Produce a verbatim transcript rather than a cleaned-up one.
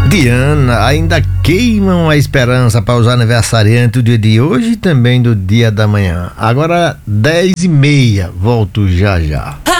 Diana, ainda queimam a esperança para os aniversariantes do dia de hoje e também do dia da manhã. Agora, dez e meia, volto já já.